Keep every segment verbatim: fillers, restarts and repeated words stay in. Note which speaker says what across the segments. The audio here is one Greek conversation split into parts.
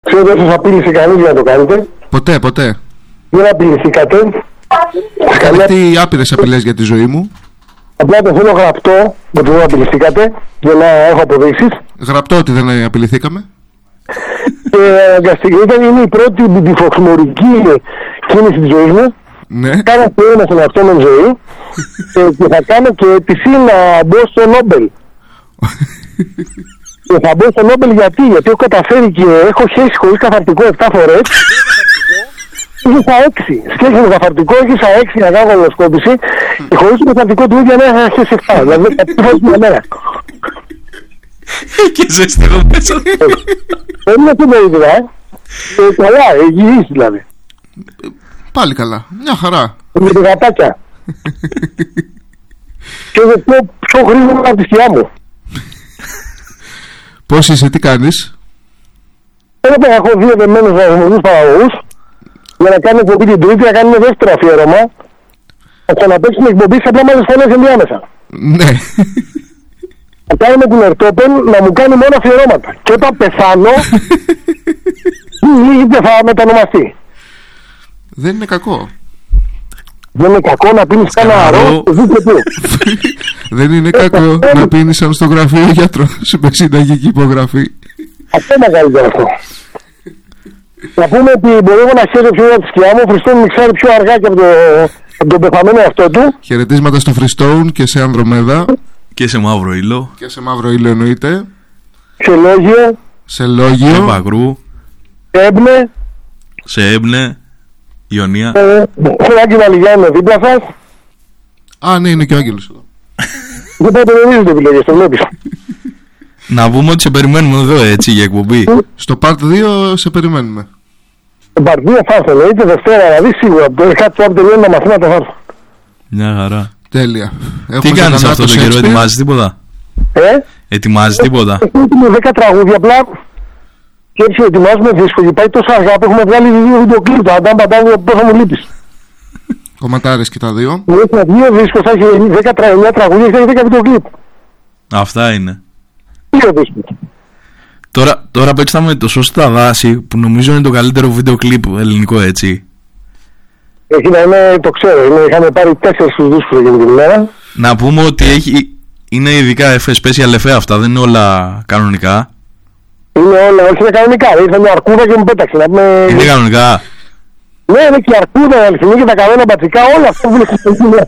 Speaker 1: Ξέρω ότι σας απείλησε κανείς για να το κάνετε.
Speaker 2: Ποτέ, ποτέ.
Speaker 1: Δεν απειληθήκατε.
Speaker 2: Είχα δεχτεί άπειρες απειλές για τη ζωή μου.
Speaker 1: Απλά το θέλω γραπτό ότι δεν απειληθήκατε, για να έχω αποδείξεις.
Speaker 2: Γραπτό ότι δεν απειληθήκαμε.
Speaker 1: Και αναγκαστικά ήταν είναι η πρώτη μπιντιφοξμορική κίνηση της ζωής μου.
Speaker 2: Ναι.
Speaker 1: Κάνω αφιέρωμα στον εαυτό μου ζωή και θα κάνω και αίτηση να μπω στο Νόμπελ. Και θα μπω στο Νόμπελ γιατί, γιατί έχω καταφέρει και έχω χέσει χωρίς καθαρτικό επτά φορές. Είχα έξι. Σκέφτομαι καθαρτικό, είχα έξι να κάνω γονιδοσκόπηση και χωρίς το καθαρτικό του ίδια μέρα θα χέσει επτά. Δηλαδή δεκαπέντε φορές μια μέρα.
Speaker 3: Και ζέστη εδώ μέσα.
Speaker 1: Δεν είναι αυτό το ίδιο, ε. Καλά, υγιής δηλαδή.
Speaker 2: Πάλι καλά, μια χαρά.
Speaker 1: Με τη γατάκια. Και δεν πιο, πιο γρήγορα από τη σκιά μου.
Speaker 2: Πώς είσαι, τι κάνεις?
Speaker 1: Έπρεπε να έχω δύο δεμένους ραγμονούς παραγωγούς για να κάνω εκπομπή την Τρίτη, να κάνουμε δεύτερο αφιέρωμα. Θα ξαναπαίξουμε εκπομπή σε απλά μάλλον φωνές ενδιάμεσα.
Speaker 2: Ναι.
Speaker 1: Θα κάνουμε την Ερτόπεν να μου κάνει μόνο αφιερώματα. Και όταν πεθάνω, λίγη θα μετανομαστεί.
Speaker 2: Δεν είναι κακό.
Speaker 1: Δεν είναι κακό να πίνεις κάνα αρρώ.
Speaker 2: Δεν είναι κακό να πίνεις σαν στο γραφείο γιατρός με συνταγική υπογραφή.
Speaker 1: Αυτό είναι καλύτερο αυτό. Να πούμε ότι μπορεί εγώ να χαίρω πιο από τη σκιά μου. Ο Φριστόν μιξάρει πιο αργά και από, το, από τον πεθαμένο εαυτό του.
Speaker 2: Χαιρετίσματα στο Φριστόν και σε Ανδρομέδα.
Speaker 3: Και σε μαύρο ήλιο.
Speaker 2: Και σε μαύρο ήλιο εννοείται.
Speaker 1: Σε λόγιο.
Speaker 2: Σε λόγιο.
Speaker 3: Σε Παγκρού.
Speaker 1: Σε Έμπνε.
Speaker 3: Σε Έμπνε. Ιωνία.
Speaker 1: Έχω Άγγελο Αλιγιάννη δίπλα σας.
Speaker 2: Α, ναι, είναι και ο Άγγελος εδώ.
Speaker 1: Δεν πάτε να δείτε επιλογές, το βλέπεις.
Speaker 3: Να πούμε ότι σε περιμένουμε εδώ έτσι για εκπομπή.
Speaker 2: Στο Part δύο σε περιμένουμε.
Speaker 1: Το Part δύο θα έρθω, είτε Δευτέρα, να δεις σίγουρα. Το κάτι που τελειώνει τα μαθήματα θα έρθω.
Speaker 3: Μια χαρά.
Speaker 2: Τέλεια.
Speaker 3: Τι κάνεις αυτό το καιρό, ετοιμάζεις τίποτα?
Speaker 1: Ε?
Speaker 3: Ετοιμάζεις τίποτα?
Speaker 1: Έχουμε δέκα τραγούδια απλά. Και έτσι ετοιμάζουμε δίσκο και πάει τόσο αργά που έχουμε βγάλει δύο βιντεοκλίπ. Αν τα παντάνε πόσο μου λείπεις.
Speaker 2: Κομματάρες και τα δύο.
Speaker 1: Μου έχει δύο δίσκος, θα έχει δέκα τραγούδια και έχει δέκα βιντεοκλίπ.
Speaker 3: Αυτά είναι.
Speaker 1: Δύο δίσκος.
Speaker 3: Τώρα, τώρα παίξαμε το Σώστα Δάση που νομίζω είναι το καλύτερο βίντεο κλιπ ελληνικό, έτσι.
Speaker 1: Εκεί να είναι, το ξέρω, είναι, είχαμε πάρει τέσσερις τους δίσκους εκείνη την ημέρα.
Speaker 3: Να πούμε ότι έχει, είναι ειδικά special εφέ αυτά, δεν είναι όλα κανονικά.
Speaker 1: Είναι όλα, όχι είναι κανονικά. Ήρθε μια αρκούδα και μου πέταξε. Να πούμε...
Speaker 3: Είναι κανονικά.
Speaker 1: Ναι, είναι και η αρκούδα, η αληθινή και τα κανένα μπατσικά, όλα αυτά που βλέπεις στην κοινωνία.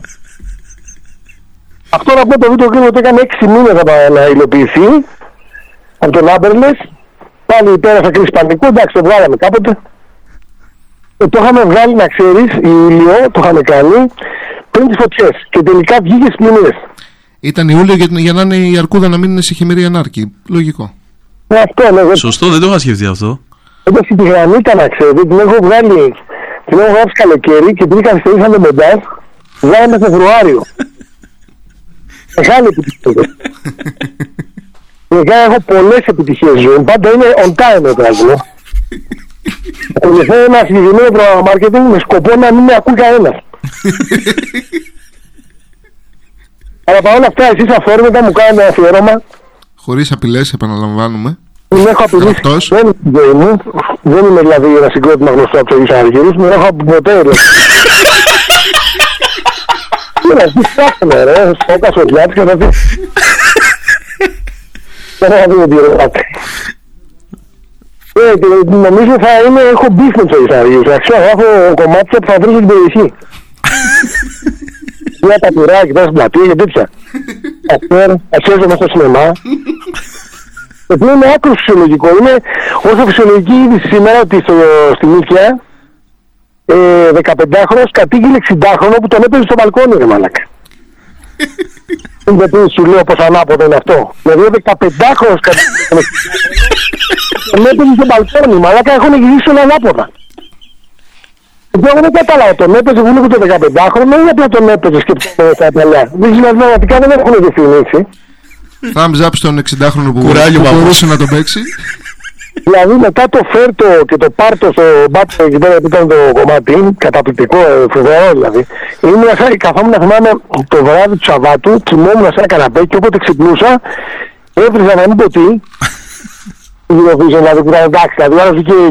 Speaker 1: Αυτό να πω το βίντεο κλείνω ότι έκανε έξι μήνες να υλοποιηθεί από τον Άμπερλες. Πάλι πέρασα κρίση πανικού, εντάξει το βγάλαμε κάποτε. Ε, το είχαμε βγάλει να ξέρεις, Ιούλιο, το είχαμε κάνει πριν τις φωτιές και τελικά βγήκε στις πλημμύρες.
Speaker 2: Ήταν Ιούλιο για, για να είναι η αρκούδα να μην είναι σε χειμερή ανάρκη. Λογικό.
Speaker 1: Ε, αυτό, ναι,
Speaker 3: σωστό, δεν το είχα σκεφτεί αυτό.
Speaker 1: Εντάξει, τη γραμμίτα να ξέρετε, την έχω βγάλει, την έχω γράψει καλοκαίρι και την καθυστερήσαμε μοντάζ, βγάλαμε Φεβρουάριο. Μεγάλη επιτυχία. Γενικά έχω πολλές επιτυχίες ζωή, πάντα είναι on time το τραγούδι. Ακολουθώ ένα συγκεκριμένο πρόγραμμα marketing με σκοπό να μην με ακούει κανένας. Αλλά παρόλα αυτά εσείς αφόρμητα μου κάνετε ένα αφιέρωμα.
Speaker 2: Χωρίς απειλές, επαναλαμβάνουμε.
Speaker 1: Μην έχω απειλήσει δεν είναι στη ζωή μου. Δεν είμαι δηλαδή ένα συγκρότημα γνωστό από τους Αγίους Αργύρους. Μην έχω ποτέ ρε. Κοίτα, τι φτιάξαμε ρε. Στόκας ο Λιάτης και θα πει. Δεν έχω δει ότι ρωτάτε. Νομίζω θα είναι, έχω μπιφ με τους Αγίους Αργύρους. Αξιώ, έχω κομμάτια που θα βρει την περιοχή. Μια ταπουράκι, πέρα στην πλατεία και τέτοια. Αξιόζω μέσα στο σινεμά. Αυτό είναι άκρως φυσιολογικό. Είναι όσο φυσιολογική είδηση σήμερα ότι στο, στη Νίκαια ε, δεκαπεντάχρονος κατήγγειλε εξηντάχρονο που τον έπαιζε στο μπαλκόνι ρε μάλακα. Δεν σου λέω πως ανάποδο είναι αυτό. Δηλαδή ο δεκαπεντάχρονος κατήγγειλε τον έπαιζε στο μπαλκόνι μάλακα έχουν γυρίσει όλα ανάποδα. Εγώ δεν κατάλαβα τον έπαιζε βλέπω το δεκαπεντάχρονο ή απλά τον έπαιζε σκεπτικό στα παλιά. Πραγματικά δεν έχουν διευθυνήσει.
Speaker 2: Thumbs up στον εξηντάχρονο που,
Speaker 3: που
Speaker 2: μπορούσε να τον παίξει.
Speaker 1: Δηλαδή μετά το φέρτο και το πάρτο στο μπάτσο εκεί πέρα που ήταν το κομμάτι, καταπληκτικό, φοβερό δηλαδή. Ήμουν σαν καθόμουν να θυμάμαι το βράδυ του Σαββάτου, κοιμόμουν σε ένα καναπέ και όποτε ξυπνούσα έβριζα να μην πω τι. Δηλαδή, εντάξει, δηλαδή,